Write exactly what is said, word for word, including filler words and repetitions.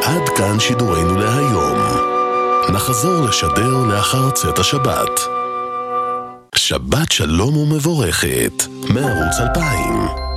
עד כאן שידורנו להיום. נחזור לשדר לאחר צאת השבת. שבת שלום ומבורכת, מערוץ אלפיים.